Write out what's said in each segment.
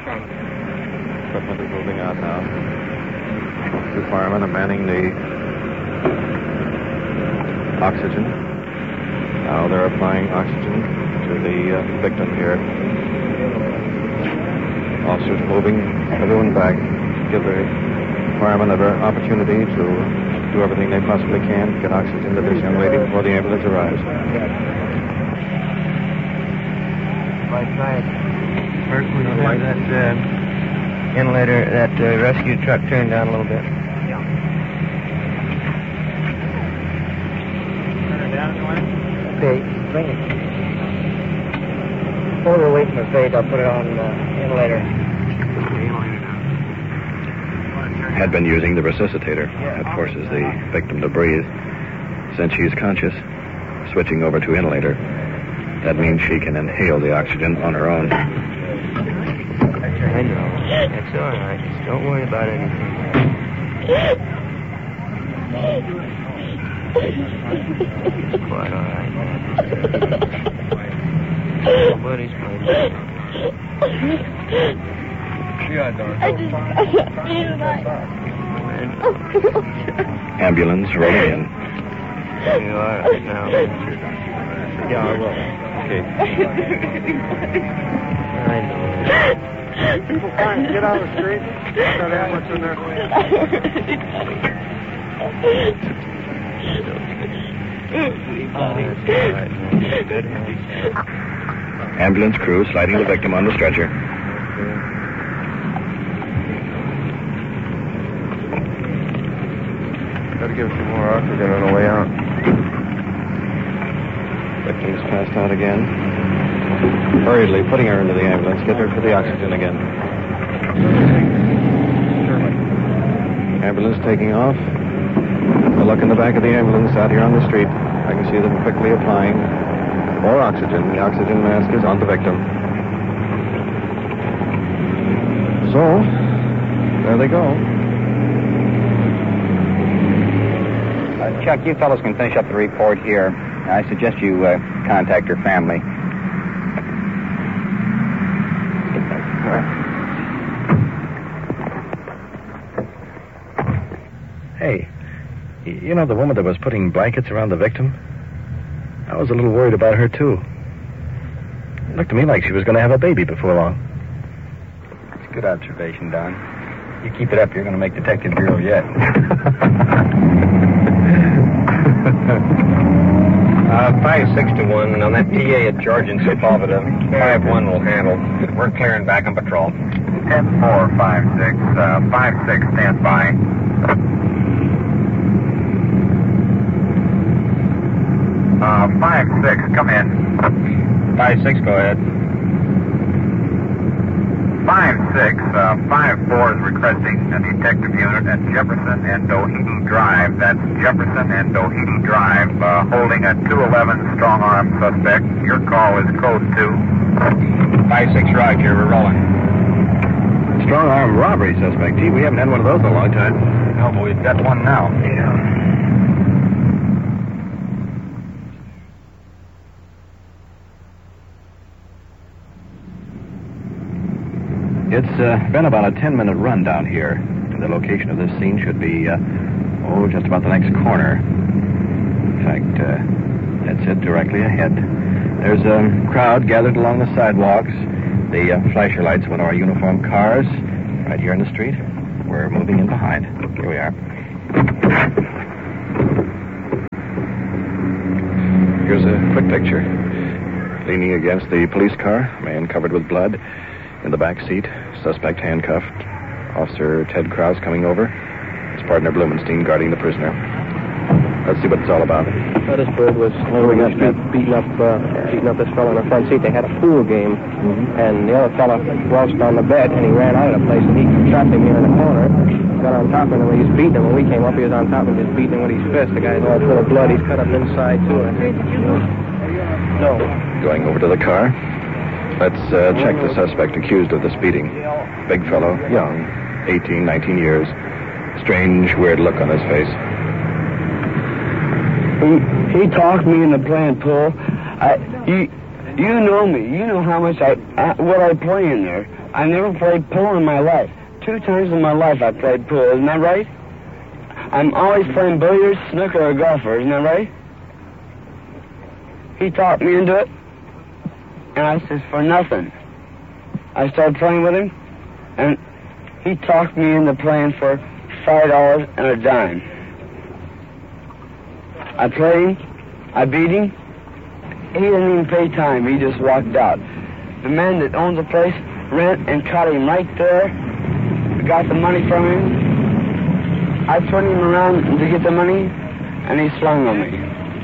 Equipment is moving out now. Two firemen are manning the oxygen. Now they're applying oxygen to the victim here. Officers moving everyone back. Give the firemen an opportunity to do everything they possibly can to get oxygen to this young lady before the ambulance arrives. First, we don't have that inlater, that rescue truck turned down a little bit. Turn it down, Okay, bring it. Hold it away from the fade. I'll put it on inlater. Had been using the resuscitator that forces the victim to breathe. Since she's conscious, switching over to inhalator. That means she can inhale the oxygen on her own. I know. That's all right. Just don't worry about anything. It's quite all right, man. Nobody's playing. Ambulance rolling in. You all right now? Yeah, I will. Okay. I know. People trying to get out of the street. Got ambulance in there. All right, man. Good health. Ambulance crew sliding the victim on the stretcher. Gotta give some more oxygen on the way out. Victim's passed out again. Hurriedly putting her into the ambulance. Get her to the oxygen again. Ambulance taking off. A look in the back of the ambulance out here on the street. I can see them quickly applying more oxygen. The oxygen mask is on the victim. So, there they go. Chuck, you fellows can finish up the report here. I suggest you contact her family. Hey, you know the woman that was putting blankets around the victim? I was a little worried about her, too. It looked to me like she was going to have a baby before long. It's a good observation, Don. You keep it up, you're going to make Detective Bureau yet. 5-6 to 1, and on that TA at George and Sepulveda, 5-1 will handle. We're clearing back on patrol. 10-4, 5-6. 5-6, stand by. Uh, 5-6, come in. 5-6, go ahead. 5-6, 5-4 is requesting a detective unit at Jefferson and Doheny Drive. That's Jefferson and Doheny Drive, holding a 211 strong-arm suspect. Your call is code 2. 5-6, Roger, we're rolling. Strong-arm robbery suspect. Gee, we haven't had one of those in a long time. No, but we've got one now. Yeah. It's been about a 10-minute run down here. The location of this scene should be, just about the next corner. In fact, that's it, directly ahead. There's a crowd gathered along the sidewalks. The flasher lights of one of our uniformed cars right here in the street. We're moving in behind. Here we are. Here's a quick picture. Leaning against the police car, a man covered with blood. In the back seat, suspect handcuffed. Officer Ted Krause coming over. His partner Blumenstein guarding the prisoner. Let's see what it's all about. Petersburg was when we got beating up this fellow in the front seat. They had a pool game, and the other fellow waltzed on the bed, and he ran out of the place, and he trapped him here in the corner. Got on top of him, and he was beating him. When we came up, he was on top of him, just beating him with his fist. The guy's all full of blood. He's cut up inside, too, I think. No. Going over to the car. Let's check the suspect accused of this beating. Big fellow, young, 18, 19 years. Strange, weird look on his face. He talked me into playing pool. You know me. You know how much what I play in there. I never played pool in my life. 2 times in my life I played pool. Isn't that right? I'm always playing billiards, snooker, or golfer. Isn't that right? He talked me into it. And I said, for nothing. I started playing with him. And he talked me into playing for $5 and a dime. I played him. I beat him. He didn't even pay time. He just walked out. The man that owns the place rent and caught him right there. Got the money from him. I turned him around to get the money, and he swung on me.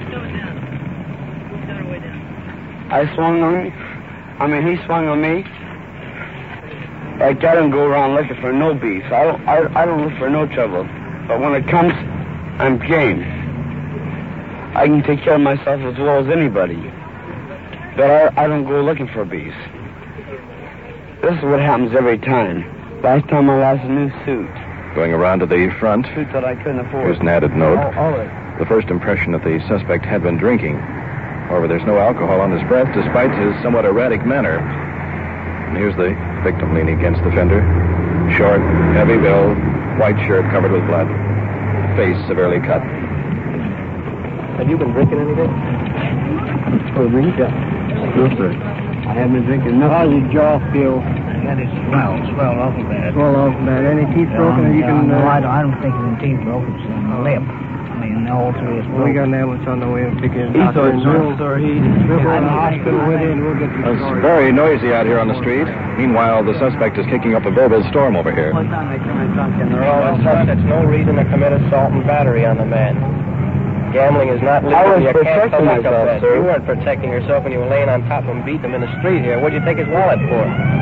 I swung on him. He swung on me. Like I don't go around looking for no beef. I don't look for no trouble. But when it comes, I'm game. I can take care of myself as well as anybody. But I don't go looking for beef. This is what happens every time. Last time I lost a new suit. Going around to the front. Suit that I couldn't afford. Here's an added note. All right. The first impression that the suspect had been drinking. However, there's no alcohol on his breath despite his somewhat erratic manner. And here's the victim leaning against the fender. Short, heavy build, white shirt covered with blood. Face severely cut. Have you been drinking anything? Oh, me? Yeah. No, sir. I haven't been drinking nothing. How's your jaw feel? That is swell awful bad. Swell off bad. Any teeth broken? You can. No, I don't think it's teeth broken. It's in the lip. I mean, all three is broken. We got an ambulance on the way. We'll take you in. He's Drills are heat. We'll go to the hospital with you and we'll get you It's started. very noisy out here on the street. Meanwhile, the suspect is kicking up a verbal storm over here. What time they come in drunk in the Well, that's no reason to commit assault and battery on the man. Gambling is not legal. I was You can't protecting collect a myself, bet. sir. You weren't protecting yourself when you were laying on top of him, beating him in the street here. What'd you take his wallet for?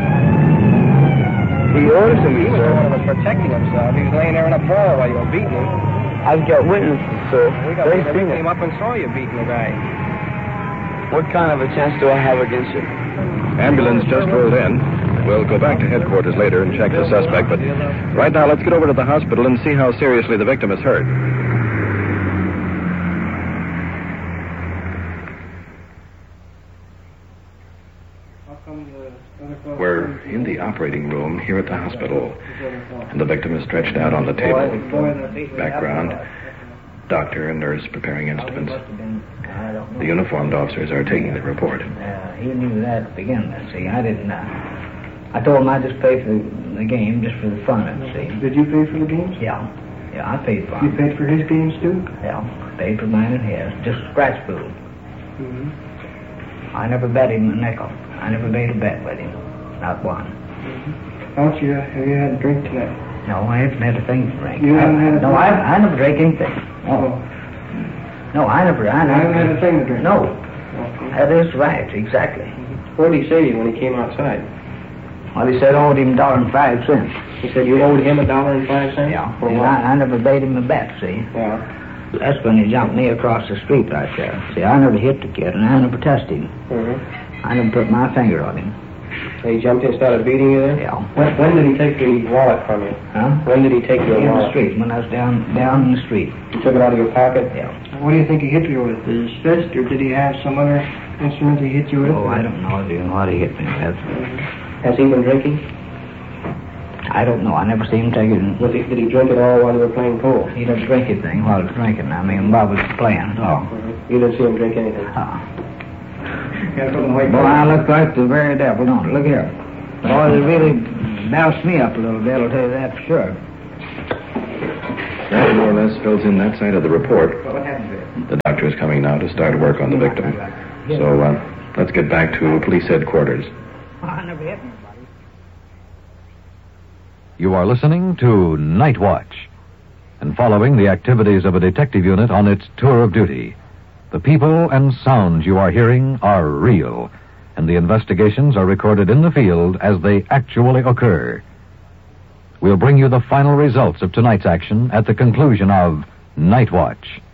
He owes to me, He was the one sir. who was protecting himself. He was laying there in a ball while you were beating him. I've got witnesses, sir. We got They we seen came it. up and saw you beating the guy. What kind of a chance do I have against you? Ambulance just rolled in. We'll go back to headquarters later and check the suspect, but right now let's get over to the hospital and see how seriously the victim is hurt. We're in the operating room here at the hospital, and the victim is stretched out on the table. Background, doctor and nurse preparing instruments. The uniformed officers are taking the report. He knew that to begin with. See, I didn't. I told him I'd just pay for the game, just for the fun of it. See. Did you pay for the games? Yeah, I paid for You him. paid for his games too? Yeah, paid for mine and his. Just scratch pool. Mm-hmm. I never bet him a nickel. I never made a bet with him. Not one. Have you had a drink tonight? No, I haven't had a thing to drink. You haven't had a No, drink? I never drank anything. Oh. No, I never. I haven't had a thing to drink? No, Okay. that is right, exactly. What did he say to you when he came outside? Well, he said I owed him $1.05. He said you owed him $1.05? Yeah, For and what? I never made him a bet, see. Yeah. That's when he jumped me across the street right there. See, I never hit the kid, and I never touched him. Mm-hmm. I never put my finger on him. He jumped in and started beating you there? Yeah. When did he take the wallet from you? Huh? When did he take your In the wallet? street, when I was down in the street. He took it out of your pocket? Yeah. What do you think he hit you with? His fist, or did he have some other instrument he hit you with? Oh, I don't know what he hit me with. Has he been drinking? I don't know. I never seen him take it. Did he drink it all while you were playing pool? He didn't drink anything while I was drinking. I mean, while I was playing. Oh. You didn't see him drink anything? Well, I look like the very devil, don't it? Look here. Boy, it really doused me up a little bit, I'll tell you that for sure. That more or less fills in that side of the report. What happened to it? The doctor is coming now to start work on the victim. So let's get back to police headquarters. I never hit anybody. You are listening to Night Watch and following the activities of a detective unit on its tour of duty. The people and sounds you are hearing are real, and the investigations are recorded in the field as they actually occur. We'll bring you the final results of tonight's action at the conclusion of Night Watch.